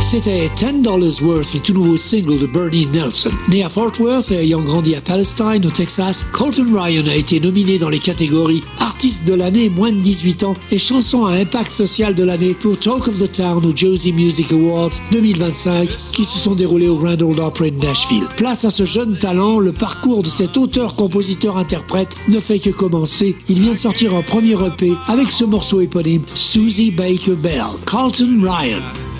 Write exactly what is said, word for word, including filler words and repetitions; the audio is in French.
C'était ten dollars Worth, le tout nouveau single de Bernie Nelson. Né à Fort Worth et ayant grandi à Palestine, au Texas, Colton Ryan a été nominé dans les catégories Artiste de l'année moins de dix-huit ans et Chanson à impact social de l'année pour Talk of the Town aux Josie Music Awards deux mille vingt-cinq qui se sont déroulés au Grand Ole Opry de Nashville. Place à ce jeune talent, le parcours de cet auteur-compositeur-interprète ne fait que commencer. Il vient de sortir un premier E P avec ce morceau éponyme, Susie Baker Bell. Colton Ryan.